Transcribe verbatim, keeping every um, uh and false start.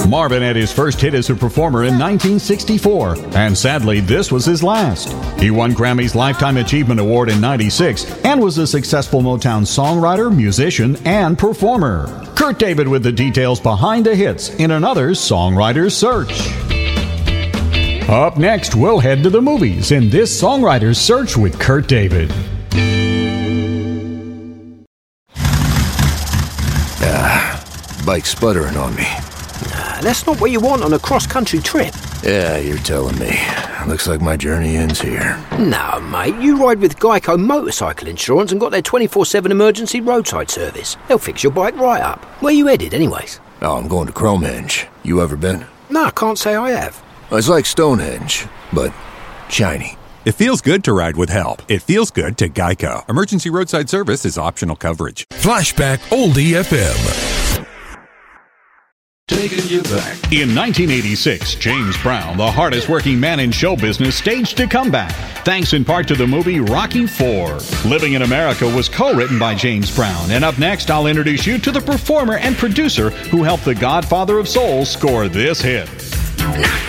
Marvin had his first hit as a performer in nineteen sixty-four, and sadly, this was his last. He won Grammy's Lifetime Achievement Award in ninety-six and was a successful Motown songwriter, musician, and performer. Kurt David with the details behind the hits in another Songwriter's Search. Up next, we'll head to the movies in this Songwriter's Search with Kurt David. Ah, bike's sputtering on me. Nah, that's not what you want on a cross-country trip. Yeah, you're telling me. Looks like my journey ends here. No, mate, you ride with Geico Motorcycle Insurance and got their twenty-four seven emergency roadside service. They'll fix your bike right up. Where you headed, anyways? Oh, I'm going to Cromenge. You ever been? No, I can't say I have. It's like Stonehenge, but shiny. It feels good to ride with help. It feels good to Geico. Emergency roadside service is optional coverage. Flashback Oldie F M. Taking you back. In nineteen eighty-six, James Brown, the hardest working man in show business, staged a comeback, thanks in part to the movie Rocky four. Living in America was co-written by James Brown. And up next, I'll introduce you to the performer and producer who helped the Godfather of Soul score this hit.